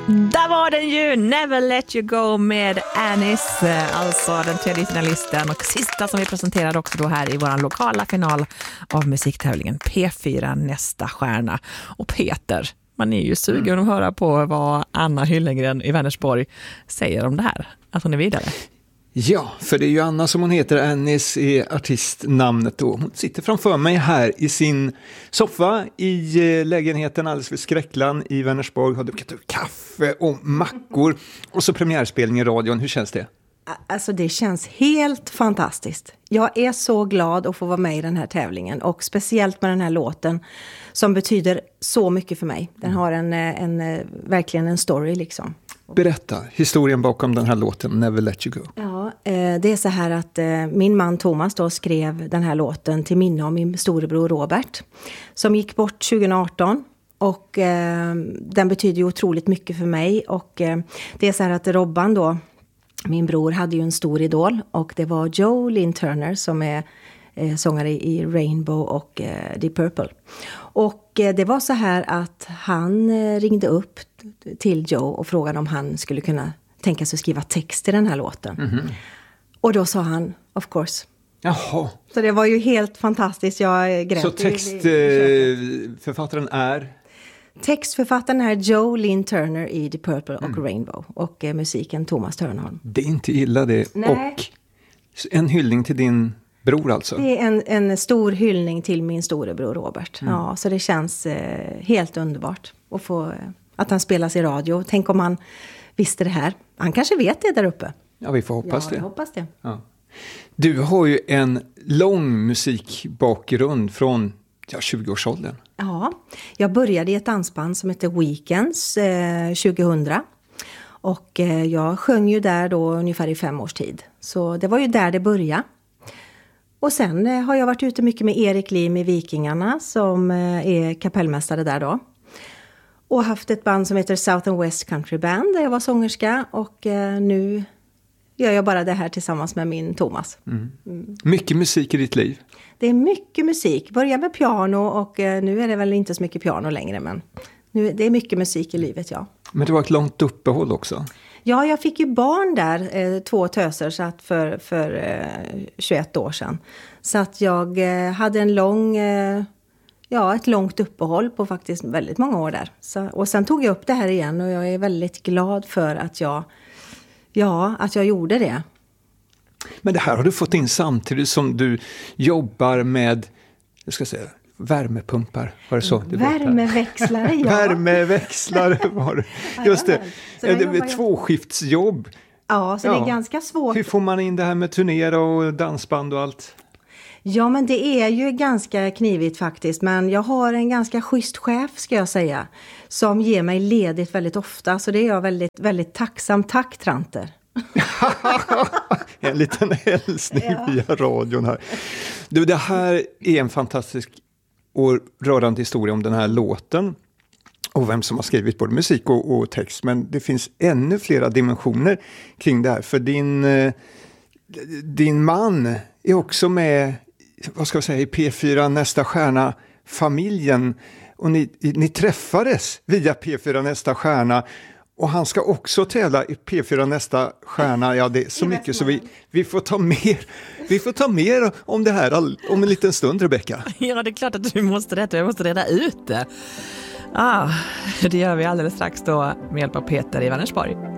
Där var den ju, Never Let You Go med Anis, alltså den tredje finalisten och sista som vi presenterade också då här i vår lokala final av musiktävlingen P4 Nästa Stjärna. Och Peter, man är ju sugen att höra på vad Anna Hyllengren i Vänersborg säger om det här, att hon är vidare. Ja, för det är ju Anna som hon heter, Anis är artistnamnet då. Hon sitter framför mig här i sin soffa i lägenheten alldeles vid Skräckland i Vänersborg. Har druckit kaffe och mackor och så premiärspelning i radion. Hur känns det? Alltså det känns helt fantastiskt. Jag är så glad att få vara med i den här tävlingen och speciellt med den här låten som betyder så mycket för mig. Den har verkligen en story liksom. Berätta historien bakom den här låten Never Let You Go. Ja, det är så här att min man Thomas då skrev den här låten till minne av min storebror Robert som gick bort 2018 och den betyder ju otroligt mycket för mig och det är så här att Robban då, min bror, hade ju en stor idol och det var Joe Lynn Turner som är sångare i Rainbow och Deep Purple. Och det var så här att han ringde upp till Joe och frågade om han skulle kunna tänka sig att skriva text till den här låten. Mm-hmm. Och då sa han, of course. Jaha. Så det var ju helt fantastiskt. Jag grät. Så textförfattaren är? Textförfattaren är Joe Lynn Turner i Deep Purple och Rainbow. Och musiken Thomas Törnholm. Det är inte illa det. Nej. Och en hyllning till din bror alltså? Det är en stor hyllning till min storebror Robert. Ja, så det känns helt underbart att få att han spelas i radio. Tänk om han visste det här. Han kanske vet det där uppe. Ja, vi får hoppas det. Jag hoppas det. Ja. Du har ju en lång musikbakgrund från 20-årsåldern. Ja, jag började i ett dansband som heter Weekends 2000. Och jag sjöng ju där då ungefär i 5 års tid. Så det var ju där det började. Och sen har jag varit ute mycket med Erik Lim i Vikingarna som är kapellmästare där då. Och haft ett band som heter South and West Country Band där jag var sångerska. Och nu gör jag bara det här tillsammans med min Thomas. Mycket musik i ditt liv? Det är mycket musik. Börjar med piano och nu är det väl inte så mycket piano längre. Men det är mycket musik i livet, ja. Men det var ett långt uppehåll också? Ja, jag fick ju barn där, 2 töser så att för 21 år sedan. Så att jag hade ett långt uppehåll på faktiskt väldigt många år där. Och sen tog jag upp det här igen och jag är väldigt glad för att jag gjorde det. Men det här har du fått in samtidigt som du jobbar med, jag ska säga, värmepumpar, var det så? Värmeväxlare, ja. Värmeväxlare var det. Just det. Det är ett tvåskiftsjobb. Ja, så det är ganska svårt. Hur får man in det här med turnera och dansband och allt? Ja, men det är ju ganska knivigt faktiskt. Men jag har en ganska schysst chef, ska jag säga, som ger mig ledigt väldigt ofta. Så det är jag väldigt, väldigt tacksam. Tack, Tranter. En liten hälsning via radion här. Du, det här är en fantastisk och rörande historia om den här låten och vem som har skrivit både musik och text, men det finns ännu flera dimensioner kring det här, för din man är också med, vad ska jag säga, i P4 Nästa Stjärna familjen, och ni träffades via P4 Nästa Stjärna. Och han ska också tävla i P4 Nästa Stjärna. Ja, det är så mycket så vi får ta mer om det här om en liten stund, Rebecca. Ja, det är klart att du måste reda ut det. Det gör vi alldeles strax då med hjälp av Peter i Vänersborg.